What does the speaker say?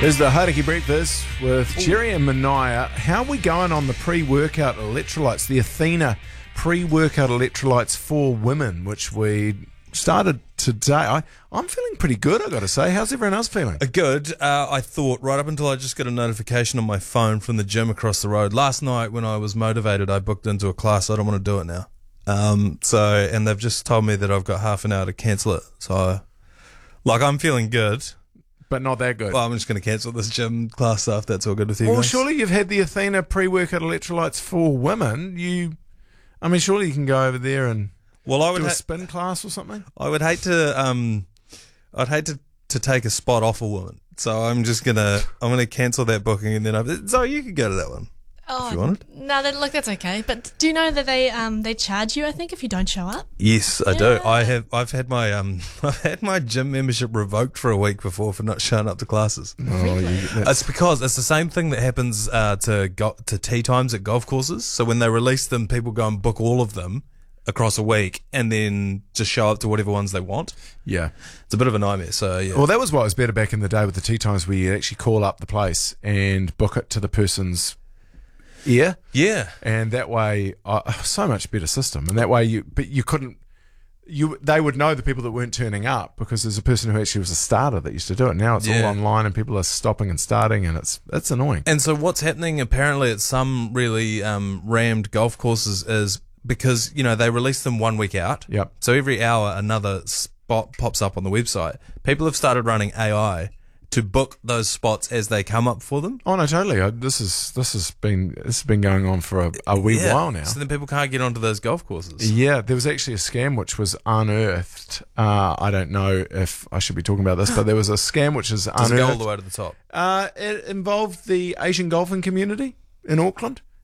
There's the Hauraki Breakfast with Jerry and Mania. How are we going on the pre-workout electrolytes? The Athena pre-workout electrolytes for women, which we started today. I'm feeling pretty good, I've got to say. How's everyone else feeling? Good. I thought right up until I just got a notification on my phone from the gym across the road. Last night when I was motivated, I booked into a class. I don't want to do it now. And they've just told me that I've got half an hour to cancel it. So, I'm feeling good. But not that good. Well, I'm just going to cancel this gym class stuff. That's all good with you Well, guys. surely you've had the Athena pre-workout electrolytes for women. Surely you can go over there and do a spin class or something. I would hate to. I'd hate to take a spot off a woman. So I'm gonna cancel that booking and then so you could go to that one. Oh, if you wanted. No, that's okay. But do you know that they charge you, I think, if you don't show up? Yes, I do. I've had my gym membership revoked for a week before for not showing up to classes. It's because it's the same thing that happens to tea times at golf courses. So when they release them, people go and book all of them across a week and then just show up to whatever ones they want. Yeah. It's a bit of a nightmare. So yeah. Well, that was what was better back in the day with the tea times, where you actually call up the place and book it to the person's ear. Yeah. And that way, so much better system. And that way they would know the people that weren't turning up, because there's a person who actually was a starter that used to do it. Now it's all online and people are stopping and starting, and it's annoying. And so what's happening apparently at some really rammed golf courses is because, they release them 1 week out. Yep. So every hour another spot pops up on the website. People have started running AI to book those spots as they come up for them. Oh no, totally. This has been going on for a wee while now. So then people can't get onto those golf courses. Yeah, there was actually a scam which was unearthed. I don't know if I should be talking about this, but there was a scam which is unearthed. Does it go all the way to the top? It involved the Asian golfing community in Auckland.